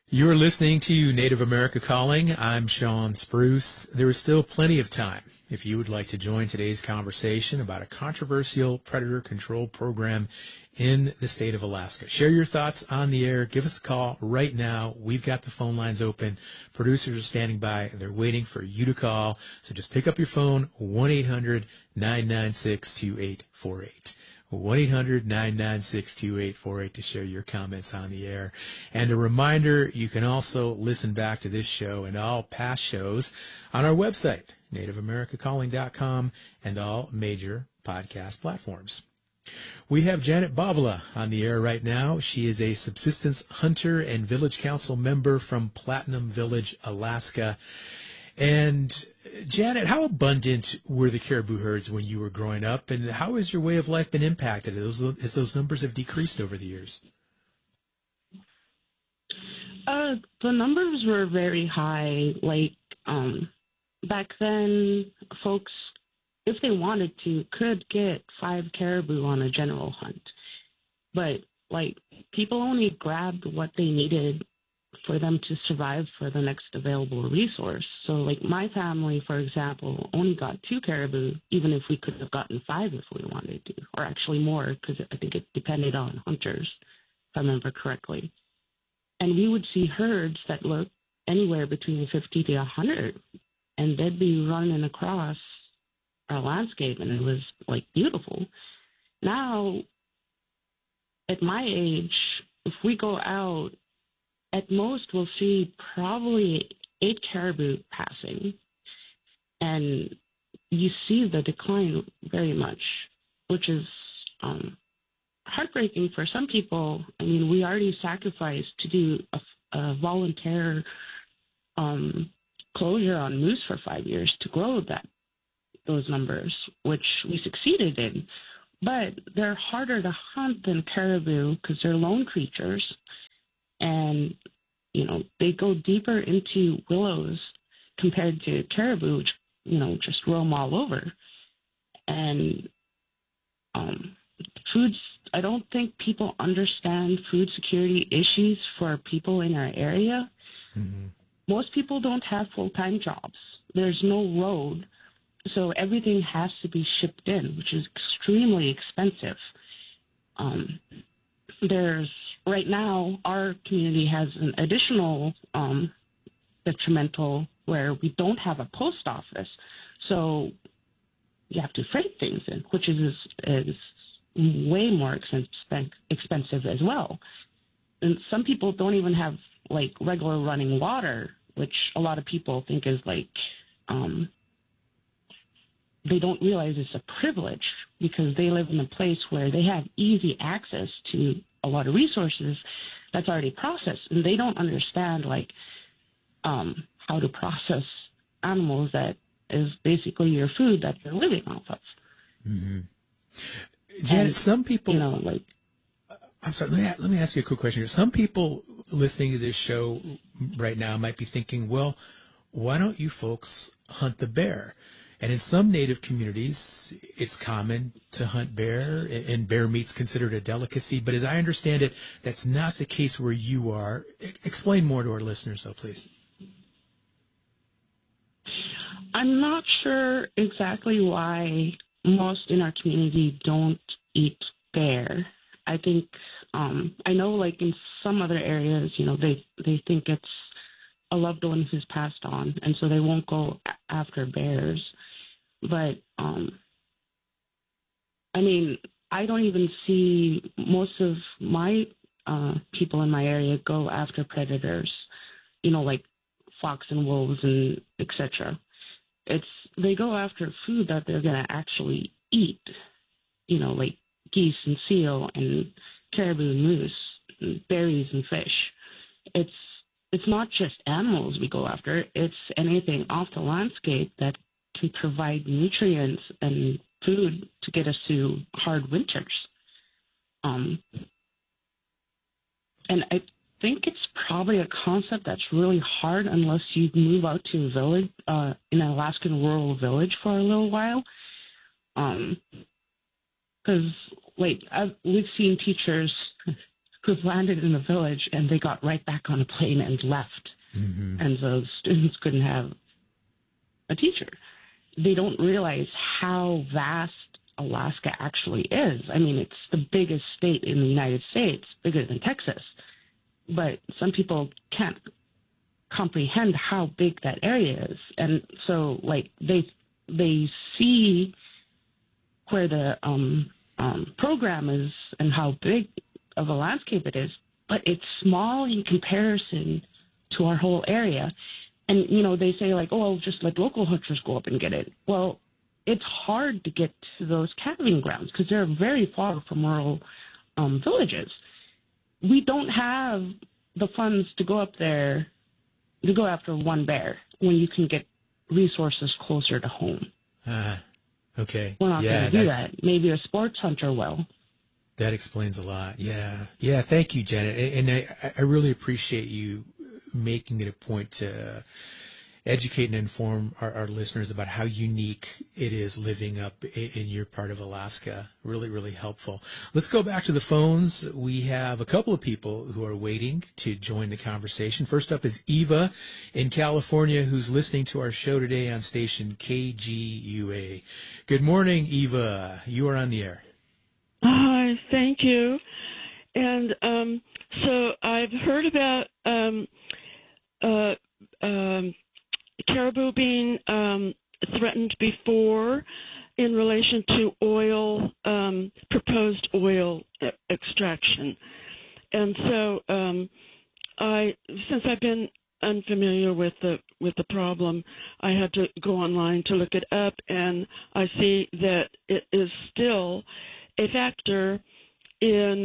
You're listening to Native America Calling. I'm Sean Spruce. There is still plenty of time if you would like to join today's conversation about a controversial predator control program in the state of Alaska. Share your thoughts on the air. Give us a call right now. We've got the phone lines open. Producers are standing by. They're waiting for you to call. So just pick up your phone, 1-800-996-2848. 1-800-996-2848 to share your comments on the air. And a reminder, you can also listen back to this show and all past shows on our website, nativeamericacalling.com, and all major podcast platforms. We have Janet Bavila on the air right now. She is a subsistence hunter and village council member from Platinum Village, Alaska. And Janet, how abundant were the caribou herds when you were growing up, and how has your way of life been impacted as those numbers have decreased over the years? The numbers were very high. Back then, folks, if they wanted to, could get 5 caribou on a general hunt. But, people only grabbed what they needed for them to survive for the next available resource. So, my family, for example, only got 2 caribou, even if we could have gotten 5 if we wanted to, or actually more, because I think it depended on hunters, if I remember correctly. And we would see herds that looked anywhere between 50 to 100, and they'd be running across our landscape, and it was, beautiful. Now, at my age, if we go out, at most, we'll see probably 8 caribou passing, and you see the decline very much, which is heartbreaking for some people. I mean, we already sacrificed to do a volunteer closure on moose for 5 years to grow those numbers, which we succeeded in. But they're harder to hunt than caribou because they're lone creatures. And, they go deeper into willows compared to caribou, which, just roam all over. And I don't think people understand food security issues for people in our area. Mm-hmm. Most people don't have full-time jobs. There's no road. So everything has to be shipped in, which is extremely expensive. Right now, our community has an additional detrimental where we don't have a post office. So you have to freight things in, which is way more expensive as well. And some people don't even have, regular running water, which a lot of people think is, they don't realize it's a privilege because they live in a place where they have easy access to a lot of resources that's already processed, and they don't understand how to process animals that is basically your food that you're living off of. Mm-hmm. Janet, and, some people, I'm sorry, let me ask you a quick question here. Some people listening to this show right now might be thinking, well, why don't you folks hunt the bear? And in some Native communities, it's common to hunt bear, and bear meat's considered a delicacy. But as I understand it, that's not the case where you are. Explain more to our listeners, though, please. I'm not sure exactly why most in our community don't eat bear. I think, I know, in some other areas, they think it's a loved one who's passed on, and so they won't go after bears. But, I don't even see most of my people in my area go after predators, like fox and wolves and etc. They go after food that they're going to actually eat, like geese and seal and caribou and moose, and berries and fish. It's not just animals we go after. It's anything off the landscape that can provide nutrients and food to get us through hard winters. And I think it's probably a concept that's really hard unless you move out to a village, in an Alaskan rural village for a little while. Because, we've seen teachers who've landed in a village and they got right back on a plane and left. Mm-hmm. And so students couldn't have a teacher. They don't realize how vast Alaska actually is. I mean, it's the biggest state in the United States, bigger than Texas. But some people can't comprehend how big that area is. And so, like, they see where the program is and how big of a landscape it is, but it's small in comparison to our whole area. And, you know, they say, like, oh, I'll just let local hunters go up and get it. Well, it's hard to get to those calving grounds because they're very far from rural villages. We don't have the funds to go up there to go after one bear when you can get resources closer to home. Okay. We're not going to do that. Maybe a sports hunter will. That explains a lot. Yeah. Yeah. Thank you, Janet. And I really appreciate you making it a point to educate and inform our listeners about how unique it is living up in your part of Alaska. Really, really helpful. Let's go back to the phones. We have a couple of people who are waiting to join the conversation. First up is Eva in California, who's listening to our show today on station KGUA. Good morning, Eva. You are on the air. Hi, thank you. And so I've heard about caribou being threatened before in relation to oil, proposed oil extraction. And so since I've been unfamiliar with the problem, I had to go online to look it up, and I see that it is still a factor in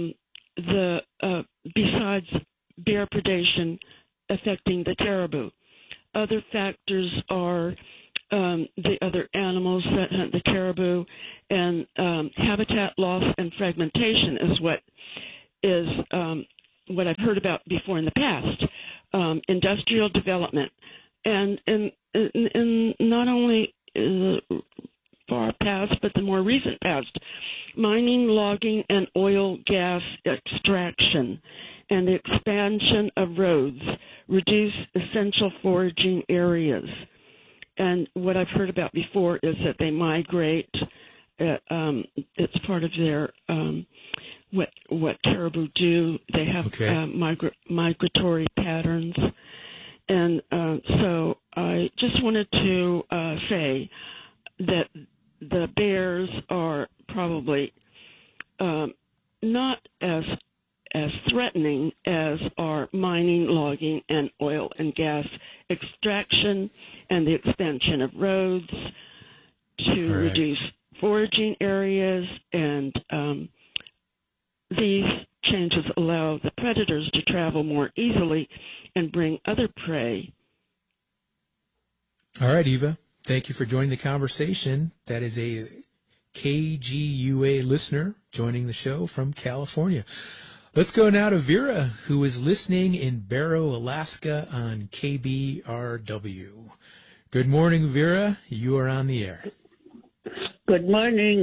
besides bear predation affecting the caribou. Other factors are the other animals that hunt the caribou, and habitat loss and fragmentation is what I've heard about before in the past. Industrial development, and not only far past, but the more recent past, mining, logging, and oil gas extraction, and the expansion of roads reduce essential foraging areas. And what I've heard about before is that they migrate. It's part of their what caribou do. They have migratory patterns. And so I just wanted to say that the bears are probably not as threatening as are mining, logging, and oil and gas extraction and the expansion of roads to reduce foraging areas. And these changes allow the predators to travel more easily and bring other prey. All right, Eva. Thank you for joining the conversation. That is a KGUA listener joining the show from California. Let's go now to Vera, who is listening in Barrow, Alaska on KBRW. Good morning, Vera. You are on the air. Good morning.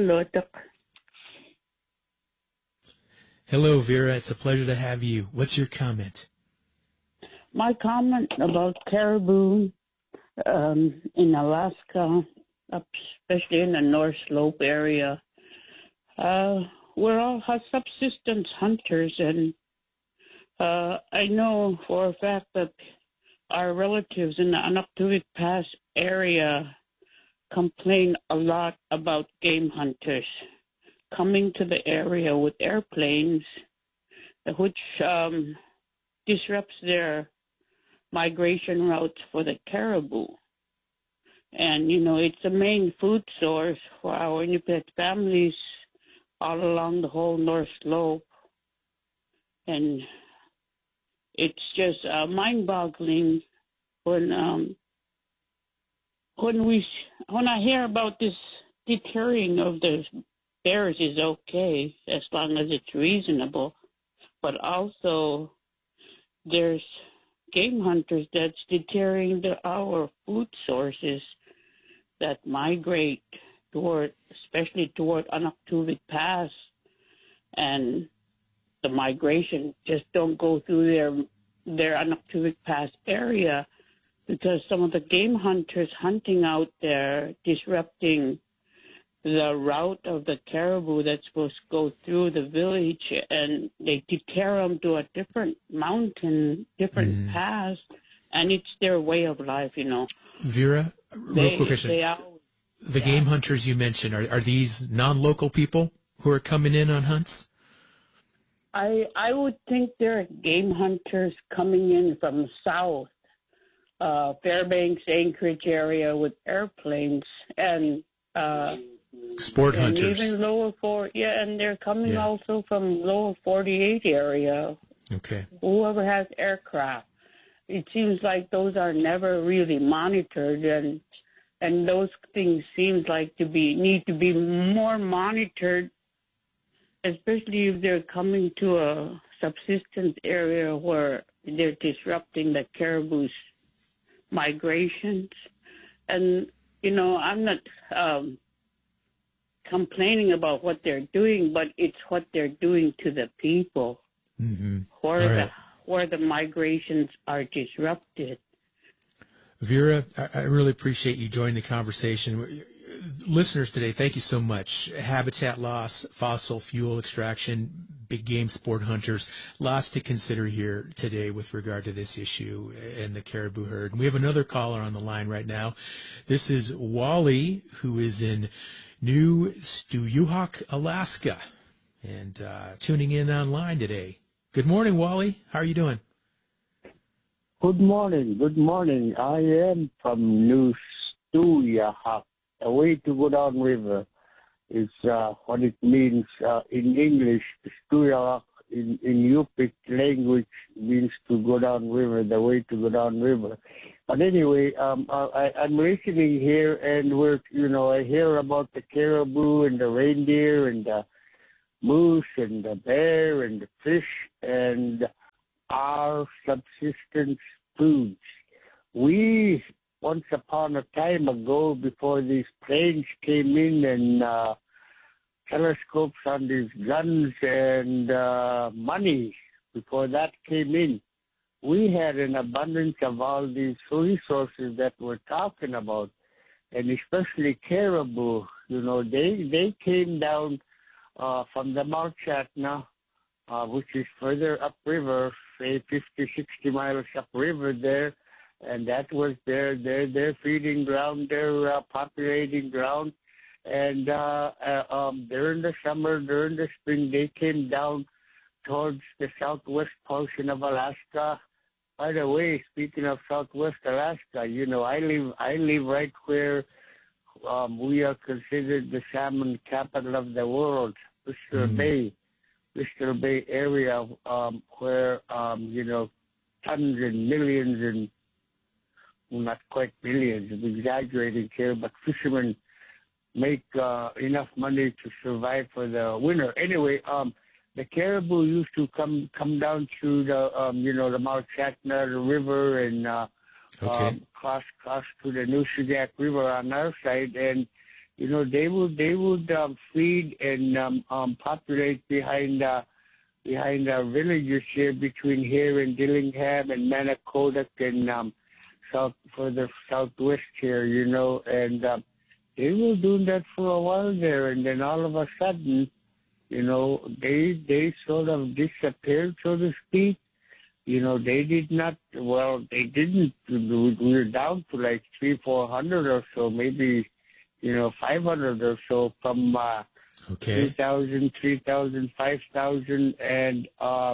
Hello, Vera. It's a pleasure to have you. What's your comment? My comment about caribou in Alaska, especially in the North Slope area, we're all subsistence hunters, and I know for a fact that our relatives in the Anaktuvik Pass area complain a lot about game hunters coming to the area with airplanes, which disrupts their migration routes for the caribou. And, you know, it's a main food source for our Inupiat families all along the whole North Slope. And it's just mind-boggling when I hear about this deterring of the bears is okay as long as it's reasonable, but also there's game hunters that's deterring our food sources that migrate especially toward Anaktuvik Pass. And the migration just don't go through their Anaktuik Pass area, because some of the game hunters hunting out there disrupting the route of the caribou that's supposed to go through the village, and they deter them to a different mountain, different pass, and it's their way of life, you know. Vera, real quick question. The game hunters you mentioned, are these non-local people who are coming in on hunts? I would think they're game hunters coming in from south, Fairbanks, Anchorage area with airplanes, and sport and hunters. Even and they're coming also from lower 48 area. Okay. Whoever has aircraft. It seems like those are never really monitored, and those things seems like need to be more monitored, especially if they're coming to a subsistence area where they're disrupting the caribou's migrations. And, you know, I'm not complaining about what they're doing, but it's what they're doing to the people where the migrations are disrupted. Vera, I really appreciate you joining the conversation. Listeners today, thank you so much. Habitat loss, fossil fuel extraction, big game sport hunters, lots to consider here today with regard to this issue and the caribou herd. And we have another caller on the line right now. This is Wally, who is in New Stuyuhok, Alaska, and tuning in online today. Good morning, Wally. How are you doing? Good morning. Good morning. I am from New Stuyahok. A way to go down river is what it means in English. Stuyahok in Yupik language means to go down river, the way to go down river. But anyway, I'm listening here, and I hear about the caribou and the reindeer and the moose and the bear and the fish and our subsistence foods. We, once upon a time ago, before these planes came in and telescopes on these guns and money, before that came in, we had an abundance of all these resources that we're talking about, and especially caribou. You know, they came down from the Mount Chatna, which is further upriver, say 50, 60 miles upriver there, and that was their feeding ground, their populating ground. And during the summer, during the spring, they came down towards the southwest portion of Alaska. By the way, speaking of southwest Alaska, you know, I live right where we are considered the salmon capital of the world, Bristol Bay area, where tons and millions and not quite millions, I'm exaggerating here, but fishermen make enough money to survive for the winter. Anyway, the caribou used to come down through the the Mount Chatna, the river, and cross to the Nushagak River on our side, and they would feed and populate behind our villages here between here and Dillingham and Manakodak and further southwest here, and they were doing that for a while there, and then all of a sudden, they sort of disappeared, so to speak. They didn't. We were down to like 300-400 or so, maybe 500 or so from 2,000, 3,000, 5,000, and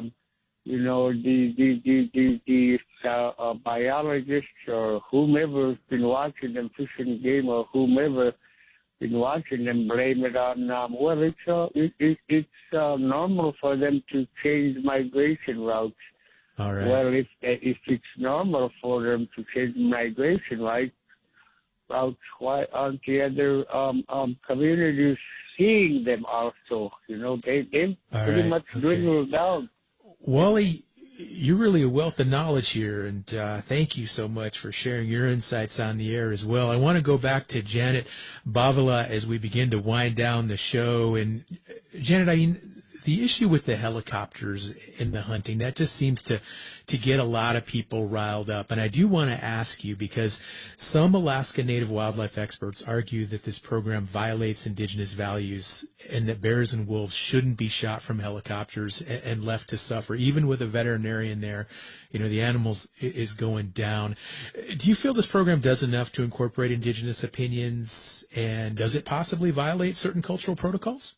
the biologists or whomever's been watching them, Fish and Game or whomever been watching them, blame it on it's normal for them to change migration routes. All right. Well, if it's normal for them to change migration routes, why aren't the other communities seeing them also? They've pretty much dwindled down. Wally, you're really a wealth of knowledge here, and thank you so much for sharing your insights on the air as well. I want to go back to Janet Bavala as we begin to wind down the show. And Janet, the issue with the helicopters in the hunting, that just seems to get a lot of people riled up. And I do want to ask you, because some Alaska Native wildlife experts argue that this program violates indigenous values and that bears and wolves shouldn't be shot from helicopters and left to suffer. Even with a veterinarian there, the animals is going down. Do you feel this program does enough to incorporate indigenous opinions, and does it possibly violate certain cultural protocols?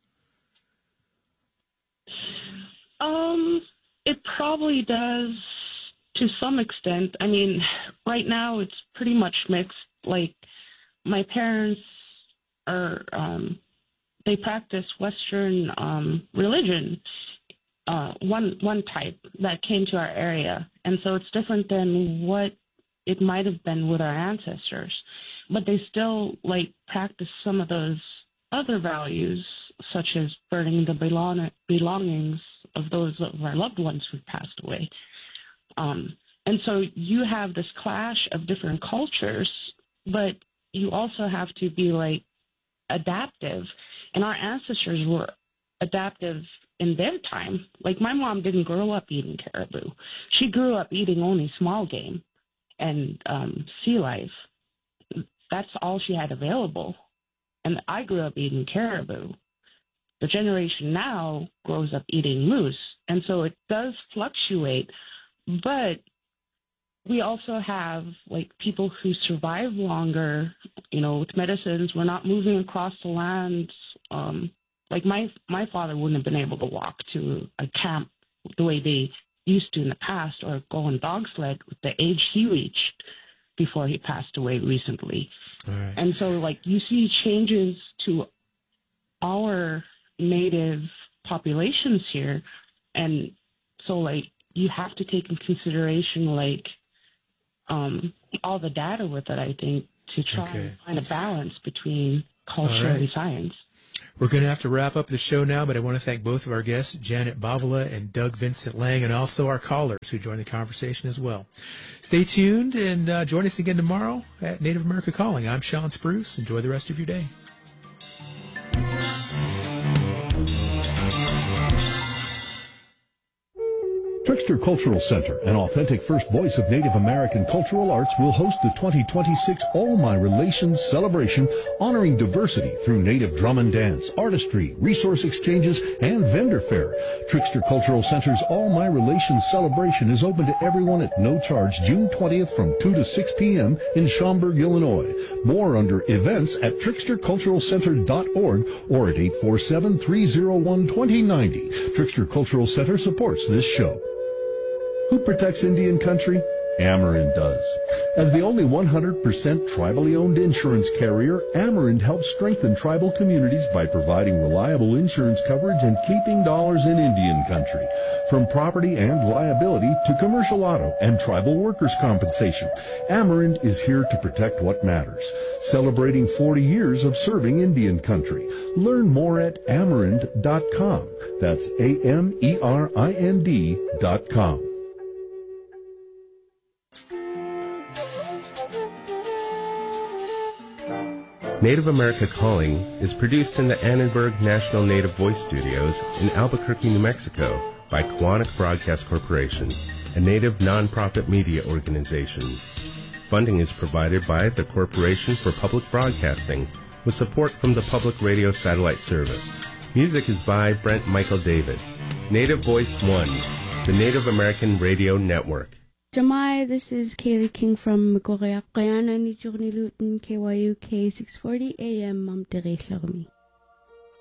It probably does to some extent. I mean, right now it's pretty much mixed. Like, my parents are, they practice Western religion, one type that came to our area. And so it's different than what it might have been with our ancestors. But they still, practice some of those other values, such as burning the belongings of those of our loved ones who passed away. And so you have this clash of different cultures, but you also have to be, adaptive. And our ancestors were adaptive in their time. Like, my mom didn't grow up eating caribou. She grew up eating only small game and sea life. That's all she had available. And I grew up eating caribou. The generation now grows up eating moose. And so it does fluctuate. But we also have, people who survive longer, with medicines. We're not moving across the land. My father wouldn't have been able to walk to a camp the way they used to in the past, or go on dog sled with the age he reached before he passed away recently. All right. And so, you see changes to our native populations here. And so, you have to take in consideration, all the data with it, I think, to try and find a balance between culture and science. We're going to have to wrap up the show now, but I want to thank both of our guests, Janet Bavala and Doug Vincent Lang, and also our callers who joined the conversation as well. Stay tuned and join us again tomorrow at Native America Calling. I'm Sean Spruce. Enjoy the rest of your day. Trickster Cultural Center, an authentic first voice of Native American cultural arts, will host the 2026 All My Relations celebration, honoring diversity through Native drum and dance, artistry, resource exchanges, and vendor fair. Trickster Cultural Center's All My Relations celebration is open to everyone at no charge, June 20th from 2 to 6 p.m. in Schaumburg, Illinois. More under events at tricksterculturalcenter.org or at 847-301-2090. Trickster Cultural Center supports this show. Who protects Indian country? Ameren does. As the only 100% tribally owned insurance carrier, Ameren helps strengthen tribal communities by providing reliable insurance coverage and keeping dollars in Indian country. From property and liability to commercial auto and tribal workers' compensation, Ameren is here to protect what matters. Celebrating 40 years of serving Indian country. Learn more at Ameren.com. That's AMERIND.com. Native America Calling is produced in the Annenberg National Native Voice Studios in Albuquerque, New Mexico by Quantic Broadcast Corporation, a Native nonprofit media organization. Funding is provided by the Corporation for Public Broadcasting with support from the Public Radio Satellite Service. Music is by Brent Michael Davids. Native Voice One, the Native American Radio Network. Jamai, this is Kaylee King from Magoreak Guyana, ni Journey Luton, KYUK 640 AM, Mam Tere Sharmi.